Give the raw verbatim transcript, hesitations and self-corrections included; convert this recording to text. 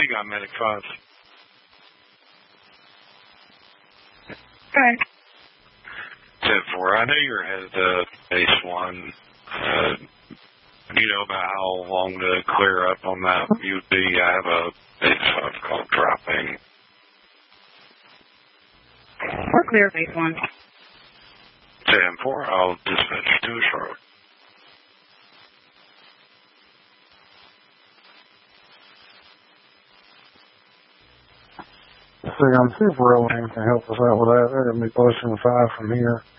you got medic five. Okay. ten four, I know you're headed to base one. Uh, you know about how long to clear up on that U B. I have a base five call dropping. We're clear, base one. ten four, I'll dispatch to a Charlotte. See, I'm see if Rowan can help us out with that. They're going to be pushing five from here.